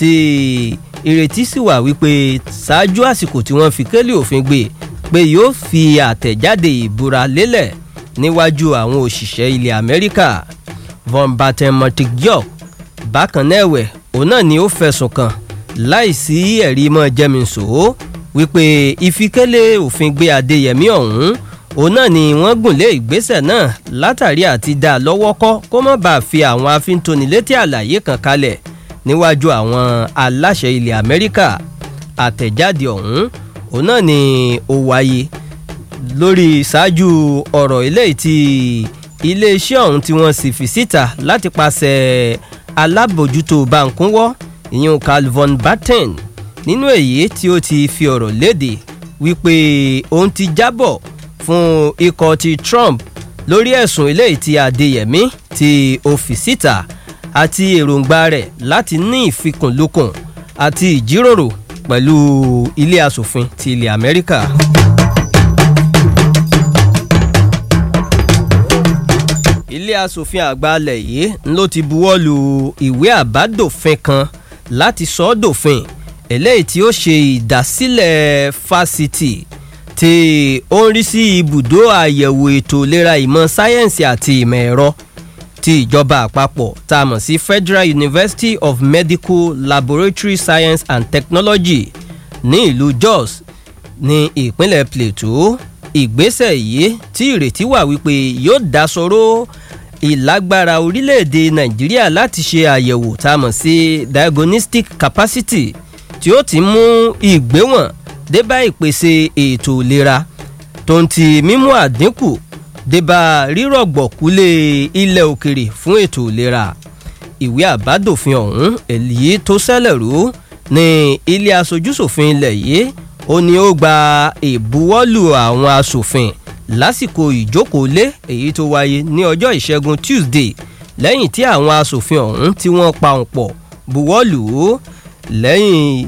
tí ìrètí sì wà wípé ṣáájú àsìkò tí wọ́n fi kélé òfin gbé pé yóò fi àtẹ̀jáde ìbúra lélẹ̀ níwájú àwọn òṣìṣẹ́ ilẹ̀ Amẹ́ríkà. Von Batten-Montigyok bákan náà ẹ̀wẹ̀ òun náà ni ó fẹ̀sùn kàn láìsí ẹ̀rí mọ́ jẹ́mìísò wípé ìfikélé òfin gbé Adéyẹmí ọ̀hún òun náà ni wọ́n gùn lé ìgbésẹ̀ náà látàrí àti dá lọ́wọ́ kọ́ kó má bàa fi àwọn afíntónilétí àlàyé kan kalẹ̀ níwájú àwọn aláṣẹ ilẹ̀ Amẹ́ríkà. Àtẹ̀jáde ọ̀hún òun náà ni ó wáyé lórí ṣáájú ọ̀rọ̀ eléyìí tí iléeṣẹ́ ọ̀hún tí wọ́n sì fi síta láti pàṣẹ alábòjútó báńkúnwọ́ ìyún Carl von Batten nínú èyí tí ó ti fi ọ̀rọ̀ léde wípé òun ti jábọ̀ fún ikọ̀ ti Trump lórí ẹ̀sùn eléyìí tí Adéyẹmí tí ó fi síta àti èròǹgbà rẹ̀ láti ní ìfikùnlukùn àti ìjíròrò pẹ̀lú ilé aṣòfin ti ilẹ̀ Amẹ́ríkà. Ilé aṣòfin àgbà ilẹ̀ yìí ló ti buwọ́ lu ìwé àbádòfin kan láti sọ ọ́ dòfin eléyìí tí ó ṣe ìdásílẹ̀ fásitì tí ó ń rí sí ibùdó àyẹ̀wò ètò ìlera ìmọ̀ sáyẹ́ǹsì àti ìmọ̀ ẹ̀rọ ti ìjọba àpapọ̀ tá a mọ̀ sí Federal University of Medical Laboratory Science and Technology ní ìlú Jos ní ìpínlẹ̀ Plateau. Ìgbésẹ̀ yìí tí ìrètí wà wípé yóò dásọ̀rọ̀ ìlágbára orílẹ̀-èdè Nàìjíríà láti ṣe àyẹ̀wò tá a mọ̀ sí diagnostic capacity tí ó ti mú ìgbéwọ̀n débá ìpèsè ètò ìlera tó ń ti mímú àdínkù débá rírọ̀gbọ̀kúlé ilẹ̀ òkèrè fún ètò ìlera. Ìwé àbádòfin ọ̀hún èyí tó ṣẹlẹ̀ rú ní ilé aṣojúṣòfin ilẹ̀ yìí ó ní ó gba ìbuwọ́lù àwọn aṣòfin lásìkò ìjókòólé èyí tó wáyé ní ọjọ́ ìṣẹ́gun Tuesday lẹ́yìn tí àwọn aṣòfin ọ̀hún tí wọ́n pahùn pọ̀ buwọ́lù lẹ́yìn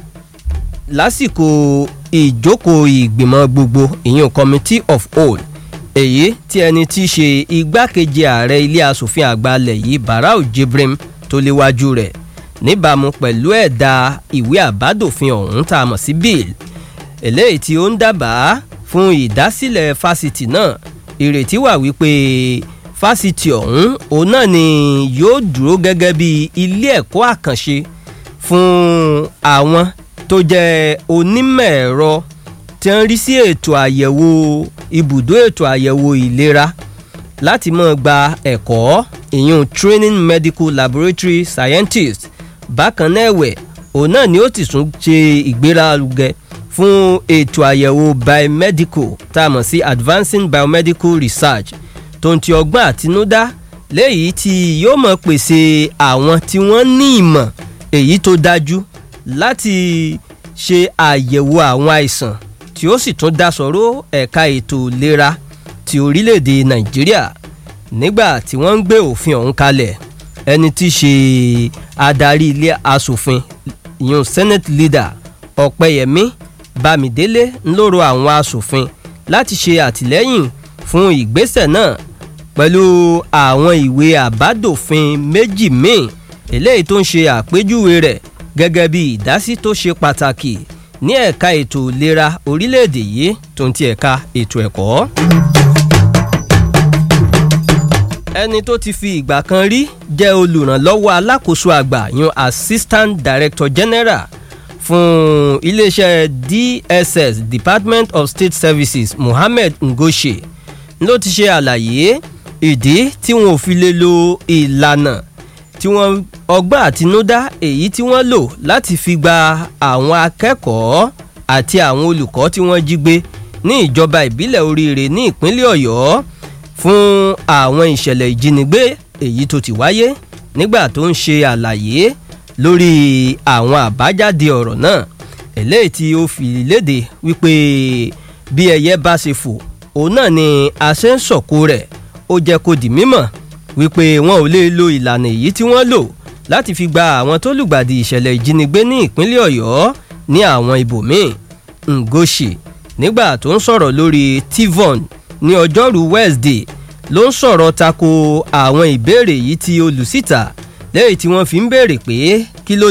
lásìkò ìjókòó ìgbìmọ̀ gbogbo ìyún Committee of Whole èyí tí ẹni tí í ṣe igbákejì ààrẹ ilé aṣòfin àgbà ilẹ̀ yìí Barau Jibrim tó léwájú rẹ̀ níbàámu pẹ̀lú ẹ̀dà ìwé àbádòfin ọ̀hún tá a mọ̀ sí bill eléyìí tí ó ń dábàá fún ìdásílẹ̀ fásitì náà. Ìrètí wà wípé fásitì ọ̀hún òun náà ni yóò dúró gẹ́gẹ́ bí ilé ẹ̀kọ́ àkànṣe fún àwọn tó jẹ́ onímọ̀ ẹ̀rọ tí ń rí sí ètò àyẹ̀wò ibùdó ètò àyẹ̀wò ìlera láti máa gba ẹ̀kọ́ ìyún training medical laboratory scientist. Bákan náà ẹ̀wẹ̀ òun náà ni ó ti tún ṣe ìgbéralugẹ fún ètò àyẹ̀wò biomedical tá a mọ̀ sí advancing biomedical research tó ń ti ọgbọ́n àtinúdá léyìí tí yóò mọ̀ pèsè àwọn tí wọ́n ní ìmọ̀ èyí tó dájú láti ṣe àyẹ̀wò àwọn àìsàn tí ó sì tún dá sọ̀rọ̀ ẹ̀ka ètò ìlera ti orílẹ̀-èdè Nàìjíríà. Nígbà tí wọ́n ń gbé òfin ọ̀hún kalẹ̀ ẹni tí í ṣe adarí ilé aṣòfin ìyún Senate leader Ọ̀pẹ́yẹmí Bámidélé ń lóró àwọn aṣòfin láti ṣe àtìlẹ́yìn fún ìgbésẹ̀ náà pẹ̀lú àwọn ìwé àbádòfin méjì míì eléyìí tó ń ṣe àpèjúwe rẹ̀ gẹ́gẹ́ bí ìdásí tó ṣe pàtàkì ní ẹ̀ka ètò ìlera orílẹ̀-èdè yìí tó ń ti ẹ̀ka ètò ẹ̀kọ́. Ẹni tó ti fi ìgbà kan rí jẹ́ olùrànlọ́wọ́ alákòóso àgbà yan Assistant Director General fún iléeṣẹ́ DSS Department of State Services Mohammed Ngoche ló ti ṣe àlàyé ìdí tí wọn ò fi lè lo ìlànà tí wọ́n ọgbọ́n àtinúdá èyí tí wọ́n lò láti fi gba àwọn akẹ́kọ̀ọ́ àti àwọn olùkọ́ tí wọ́n jí gbé ní ìjọba ìbílẹ̀ Oríire ní ìpínlẹ̀ Ọ̀yọ́ fún àwọn ìṣẹ̀lẹ̀ ìjínigbé èyí tó ti wáyé. Nígbà tó ń ṣe àlàyé lórí àwọn àbájáde ọ̀rọ̀ náà eléyìí tí ó fi léde wípé bí ẹyẹ bá ṣe fò òun náà ni a ṣe ń sọ̀kò rẹ̀. Ó jẹ́ kó di mímọ̀ wípé wọn ò lè lo ìlànà èyí tí wọ́n lò láti fi gba àwọn tó lùgbàdì ìṣẹ̀lẹ̀ ìjínigbé ní ìpínlẹ̀ Ọ̀yọ́ ní àwọn ibòmíì. Ngoche nígbà tó ń sọ̀rọ̀ lórí TVON ní ọjọ́rú Wednesday ló ń sọ̀rọ̀ tako àwọn ìbéèrè yìí tí olùsíta lẹ́yìn tí wọ́n fi ń béèrè pé kí ló